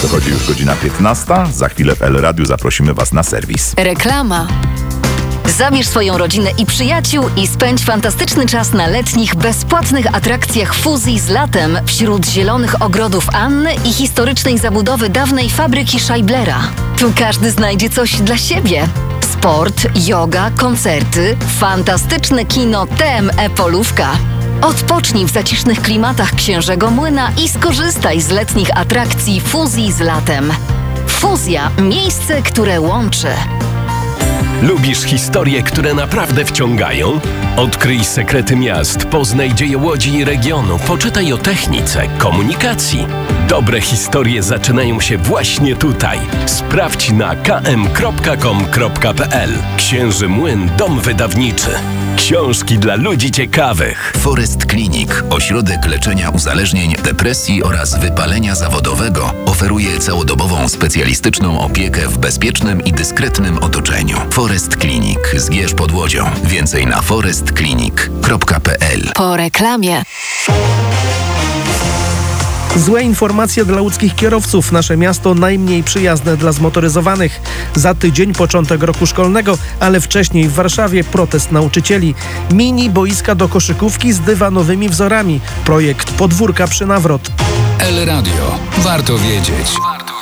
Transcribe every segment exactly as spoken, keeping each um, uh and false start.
Dochodzi już godzina piętnasta. Za chwilę w El Radiu zaprosimy Was na serwis. Reklama. Zabierz swoją rodzinę i przyjaciół i spędź fantastyczny czas na letnich, bezpłatnych atrakcjach fuzji z latem wśród zielonych ogrodów Anny i historycznej zabudowy dawnej fabryki Scheiblera. Tu każdy znajdzie coś dla siebie. Sport, yoga, koncerty, fantastyczne kino T M E Polówka. Odpocznij w zacisznych klimatach Księżego Młyna i skorzystaj z letnich atrakcji fuzji z latem. Fuzja – miejsce, które łączy. Lubisz historie, które naprawdę wciągają? Odkryj sekrety miast, poznaj dzieje Łodzi i regionu, poczytaj o technice, komunikacji. Dobre historie zaczynają się właśnie tutaj. Sprawdź na k m kropka com kropka p l. Księży Młyn, dom wydawniczy. Książki dla ludzi ciekawych. Forest Clinic, ośrodek leczenia uzależnień, depresji oraz wypalenia zawodowego, oferuje całodobową specjalistyczną opiekę w bezpiecznym i dyskretnym otoczeniu. Forest Clinic, Zgierz pod Łodzią. Więcej na forest clinic kropka p l. Po reklamie. Złe informacje dla łódzkich kierowców. Nasze miasto najmniej przyjazne dla zmotoryzowanych. Za tydzień początek roku szkolnego, ale wcześniej w Warszawie protest nauczycieli. Mini boiska do koszykówki z dywanowymi wzorami. Projekt Podwórka przy Nawrot. El Radio. Warto wiedzieć.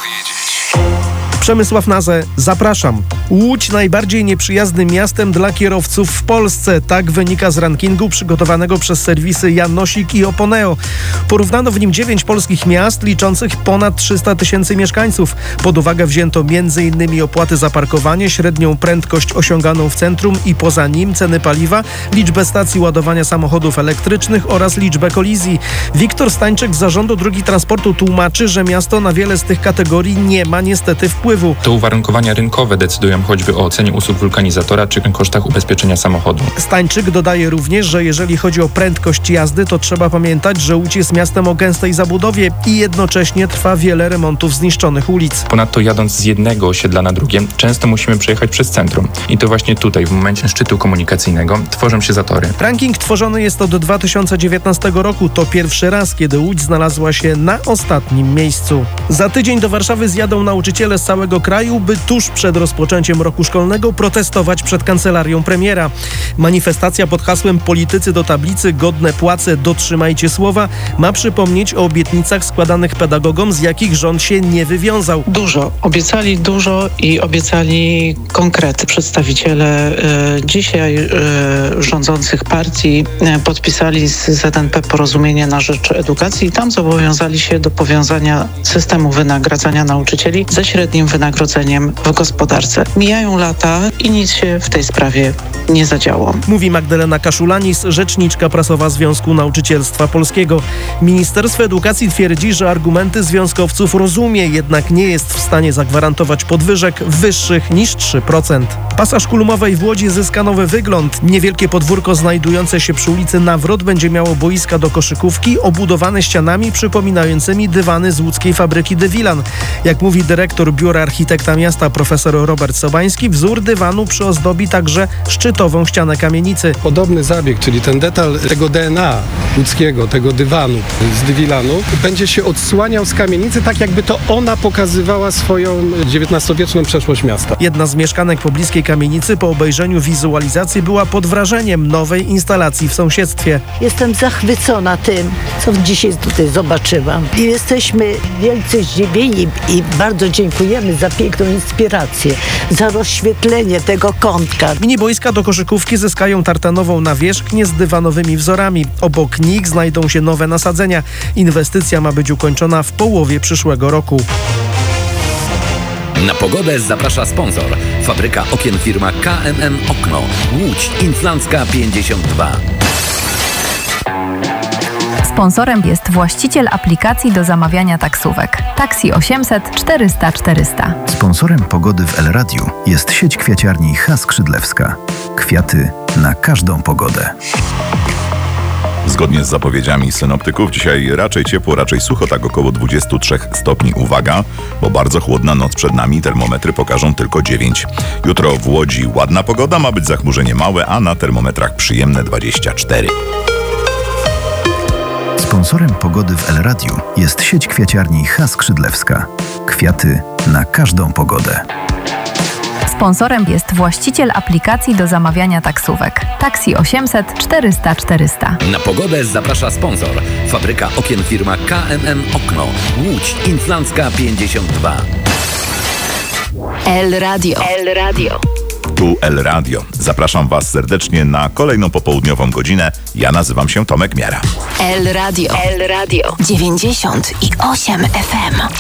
Przemysław Nazę, zapraszam. Łódź najbardziej nieprzyjaznym miastem dla kierowców w Polsce. Tak wynika z rankingu przygotowanego przez serwisy Janosik i Oponeo. Porównano w nim dziewięć polskich miast liczących ponad trzysta tysięcy mieszkańców. Pod uwagę wzięto między innymi opłaty za parkowanie, średnią prędkość osiąganą w centrum i poza nim, ceny paliwa, liczbę stacji ładowania samochodów elektrycznych oraz liczbę kolizji. Wiktor Stańczyk z Zarządu Dróg Transportu tłumaczy, że miasto na wiele z tych kategorii nie ma niestety wpływu. To uwarunkowania rynkowe decydują choćby o cenie usług wulkanizatora czy kosztach ubezpieczenia samochodu. Stańczyk dodaje również, że jeżeli chodzi o prędkość jazdy, to trzeba pamiętać, że Łódź jest miastem o gęstej zabudowie i jednocześnie trwa wiele remontów zniszczonych ulic. Ponadto jadąc z jednego osiedla na drugie, często musimy przejechać przez centrum. I to właśnie tutaj, w momencie szczytu komunikacyjnego, tworzą się zatory. Ranking tworzony jest od dwa tysiące dziewiętnastego roku. To pierwszy raz, kiedy Łódź znalazła się na ostatnim miejscu. Za tydzień do Warszawy zjadą nauczyciele z całego kraju, by tuż przed rozpoczęciem roku szkolnego protestować przed kancelarią premiera. Manifestacja pod hasłem Politycy do tablicy, godne płace, dotrzymajcie słowa ma przypomnieć o obietnicach składanych pedagogom, z jakich rząd się nie wywiązał. Dużo. Obiecali dużo i obiecali konkrety. Przedstawiciele e, dzisiaj e, rządzących partii e, podpisali z Z N P porozumienie na rzecz edukacji i tam zobowiązali się do powiązania systemu wynagradzania nauczycieli ze średnim wynagrodzeniem w gospodarce. Mijają lata i nic się w tej sprawie nie zadziało. Mówi Magdalena Kaszulanis, rzeczniczka prasowa Związku Nauczycielstwa Polskiego. Ministerstwo Edukacji twierdzi, że argumenty związkowców rozumie, jednak nie jest w stanie zagwarantować podwyżek wyższych niż trzy procent. Pasaż Kulumowej w Łodzi zyska nowy wygląd. Niewielkie podwórko znajdujące się przy ulicy Nawrot będzie miało boiska do koszykówki obudowane ścianami przypominającymi dywany z łódzkiej fabryki De Vilan. Jak mówi dyrektor Biura Architekta Miasta profesor Robert Sobański, wzór dywanu przyozdobi także szczytową ścianę kamienicy. Podobny zabieg, czyli ten detal tego D N A łódzkiego, tego dywanu z De Vilanu, będzie się odsłaniał z kamienicy, tak jakby to ona pokazywała swoją dziewiętnastowieczną przeszłość miasta. Jedna z mieszkanek pobliskiej kamienicy po obejrzeniu wizualizacji była pod wrażeniem nowej instalacji w sąsiedztwie. Jestem zachwycona tym, co dzisiaj tutaj zobaczyłam. I jesteśmy wielce zdziwieni i bardzo dziękujemy za piękną inspirację, za rozświetlenie tego kątka. Mini boiska do koszykówki zyskają tartanową nawierzchnię z dywanowymi wzorami. Obok nich znajdą się nowe nasadzenia. Inwestycja ma być ukończona w połowie przyszłego roku. Na pogodę zaprasza sponsor. Fabryka okien firma K M M Okno. Łódź Inflancka pięćdziesiąt dwa. Sponsorem jest właściciel aplikacji do zamawiania taksówek. Taksi osiemset czterysta czterysta. Sponsorem pogody w El Radiu jest sieć kwiaciarni H. Skrzydlewska. Kwiaty na każdą pogodę. Zgodnie z zapowiedziami synoptyków dzisiaj raczej ciepło, raczej sucho, tak około dwadzieścia trzy stopni. Uwaga, bo bardzo chłodna noc przed nami, termometry pokażą tylko dziewięć. Jutro w Łodzi ładna pogoda, ma być zachmurzenie małe, a na termometrach przyjemne dwadzieścia cztery. Sponsorem pogody w El Radiu jest sieć kwiaciarni H. Skrzydlewska. Kwiaty na każdą pogodę. Sponsorem jest właściciel aplikacji do zamawiania taksówek. Taksi osiemset czterysta czterysta. Na pogodę zaprasza sponsor. Fabryka okien firma K M M Okno. Łódź Inflancka pięćdziesiąt dwa. El Radio. El Radio. Tu El Radio. Zapraszam Was serdecznie na kolejną popołudniową godzinę. Ja nazywam się Tomek Miara. El Radio. El Radio. dziewięćdziesiąt i osiem F M.